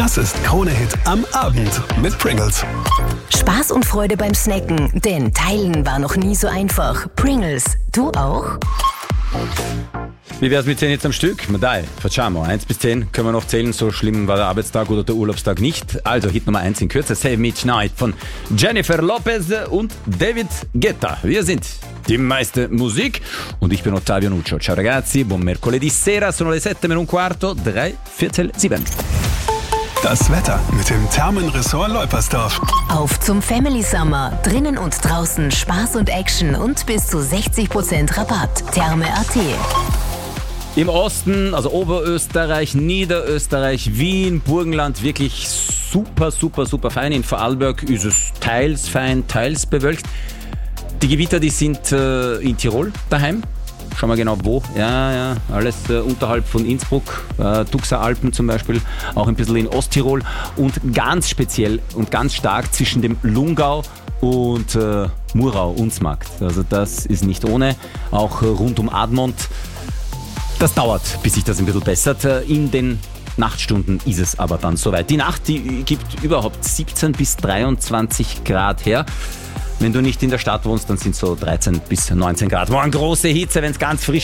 Das ist Krone-Hit am Abend mit Pringles. Spaß und Freude beim Snacken, denn Teilen war noch nie so einfach. Pringles, du auch? Wie wär's mit 10 jetzt am Stück? Madai, facciamo. 1 bis 10 können wir noch zählen, so schlimm war der Arbeitstag oder der Urlaubstag nicht. Also Hit Nummer 1 in Kürze, Save Me Tonight von Jennifer Lopez und David Guetta. Wir sind die meiste Musik und ich bin Ottavio Nuccio. Ciao ragazzi, buon mercoledì sera, sono le 7:15, 6:45. Das Wetter mit dem Thermenressort Leupersdorf. Auf zum Family Summer. Drinnen und draußen Spaß und Action und bis zu 60% Rabatt. Therme.at. Im Osten, also Oberösterreich, Niederösterreich, Wien, Burgenland, wirklich super fein. In Vorarlberg ist es teils fein, teils bewölkt. Die Gewitter, die sind in Tirol daheim. Schauen wir genau wo. Ja, alles unterhalb von Innsbruck, Tuxer Alpen zum Beispiel, auch ein bisschen in Osttirol und ganz speziell und ganz stark zwischen dem Lungau und Murau, Unsmarkt. Also das ist nicht ohne, auch rund um Admont. Das dauert, bis sich das ein bisschen bessert. In den Nachtstunden ist es aber dann soweit. Die Nacht, die gibt überhaupt 17 bis 23 Grad her. Wenn du nicht in der Stadt wohnst, dann sind so 13 bis 19 Grad. Morgen große Hitze, wenn es ganz frisch